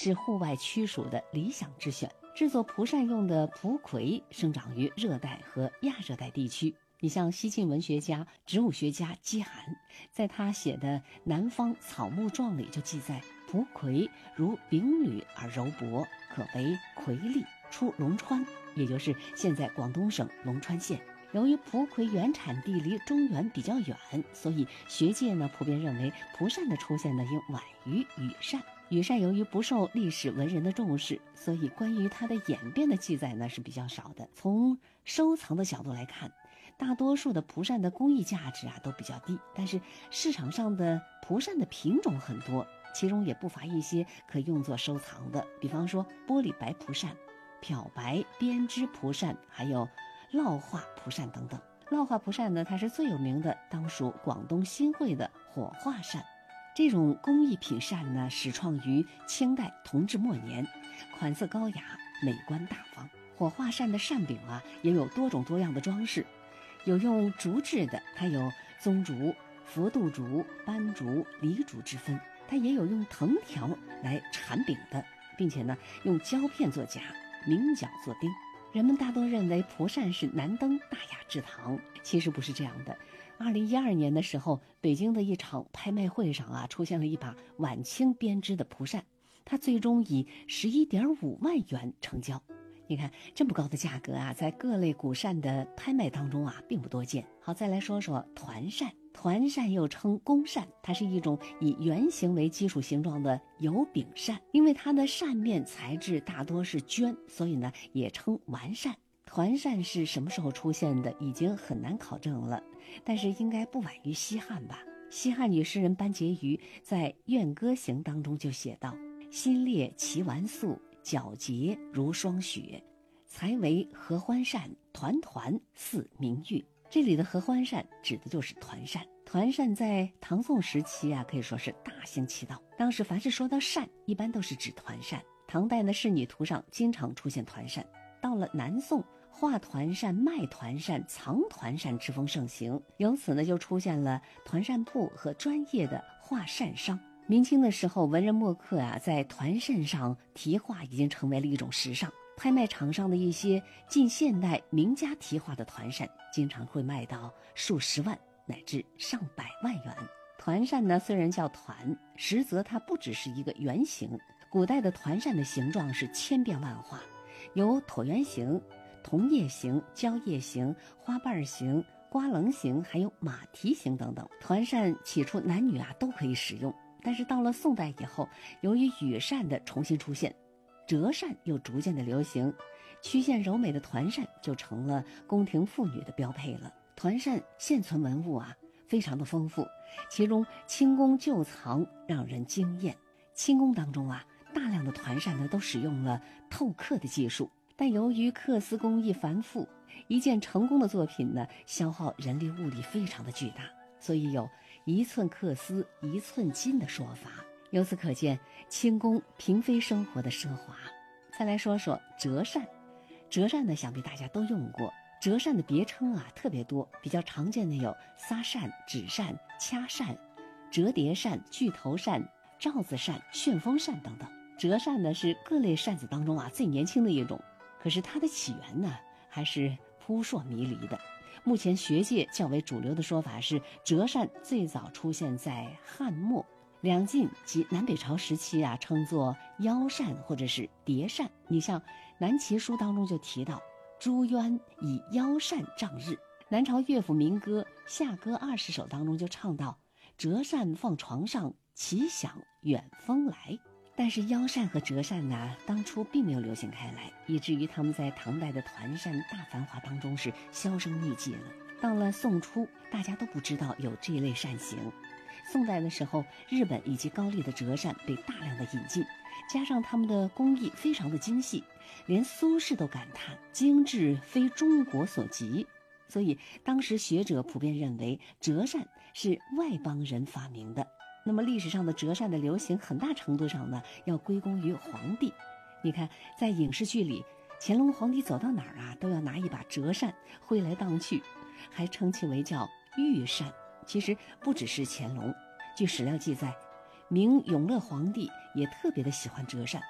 是户外驱暑的理想之选。制作蒲扇用的蒲葵生长于热带和亚热带地区。你像西晋文学家、植物学家姬涵，在他写的《南方草木状》里就记载，蒲葵如丙缕而柔薄，可为葵粒，出龙川，也就是现在广东省龙川县。由于蒲葵原产地离中原比较远，所以学界呢普遍认为蒲扇的出现呢应晚于羽扇。羽扇由于不受历史文人的重视，所以关于它的演变的记载呢是比较少的。从收藏的角度来看，大多数的蒲扇的工艺价值都比较低，但是市场上的蒲扇的品种很多，其中也不乏一些可用作收藏的，比方说玻璃白蒲扇、漂白编织蒲扇，还有烙画蒲扇等等。烙画蒲扇呢，它是最有名的，当属广东新会的火画扇。这种工艺品扇呢，始创于清代同治末年，款色高雅，美观大方。火画扇的扇柄也有多种多样的装饰，有用竹制的，它有棕竹、佛度竹、斑竹、梨竹之分，它也有用藤条来缠柄的，并且呢用胶片做夹，明角做钉。人们大多认为蒲扇是难登大雅之堂，其实不是这样的。2012年的时候，北京的一场拍卖会上出现了一把晚清编织的蒲扇，它最终以11.5万元成交。你看这么高的价格在各类古扇的拍卖当中并不多见。好，再来说说团扇。团扇又称弓扇，它是一种以圆形为基础形状的油柄扇，因为它的扇面材质大多是绢，所以呢也称丸扇。团扇是什么时候出现的已经很难考证了，但是应该不晚于西汉吧。西汉女诗人班婕妤在《怨歌行》当中就写道：心裂其丸素，皎洁如霜雪，才为合欢扇，团团似明玉。这里的合欢扇指的就是团扇。团扇在唐宋时期可以说是大行其道，当时凡是说到扇一般都是指团扇。唐代呢，仕女图上经常出现团扇。到了南宋，画团扇、卖团扇、藏团扇之风盛行，由此呢就出现了团扇铺和专业的画扇商。明清的时候，文人墨客在团扇上题画已经成为了一种时尚。拍卖场上的一些近现代名家题画的团扇，经常会卖到数十万乃至上百万元。团扇呢，虽然叫团，实则它不只是一个圆形。古代的团扇的形状是千变万化，有椭圆形、桐叶形、蕉叶形、花瓣形、瓜棱形，还有马蹄形等等。团扇起初男女都可以使用，但是到了宋代以后，由于羽扇的重新出现，折扇又逐渐的流行，曲线柔美的团扇就成了宫廷妇女的标配了。团扇现存文物非常的丰富，其中清宫旧藏让人惊艳。清宫当中大量的团扇呢都使用了透刻的技术，但由于刻丝工艺繁复，一件成功的作品呢消耗人力物力非常的巨大，所以有一寸刻丝一寸金的说法。由此可见清宫嫔妃生活的奢华。再来说说折扇。折扇呢想必大家都用过，折扇的别称特别多，比较常见的有撒扇、纸扇、掐扇、折叠扇、巨头扇、罩子扇、旋风扇等等。折扇呢是各类扇子当中最年轻的一种，可是它的起源呢还是扑朔迷离的。目前学界较为主流的说法是，折扇最早出现在汉末，两晋及南北朝时期称作腰扇或者是叠扇。你像南齐书当中就提到，朱渊以腰扇仗日。南朝乐府民歌《夏歌20首》当中就唱到，折扇放床上，齐响远风来。但是腰扇和折扇当初并没有流行开来，以至于他们在唐代的团扇大繁华当中是销声匿迹了。到了宋初，大家都不知道有这一类扇形。宋代的时候，日本以及高丽的折扇被大量的引进，加上他们的工艺非常的精细，连苏轼都感叹精致非中国所及。所以当时学者普遍认为折扇是外邦人发明的。那么历史上的折扇的流行很大程度上呢要归功于皇帝。你看在影视剧里，乾隆皇帝走到哪儿都要拿一把折扇挥来荡去，还称其为叫御扇。其实不只是乾隆，据史料记载，明永乐皇帝也特别的喜欢折扇。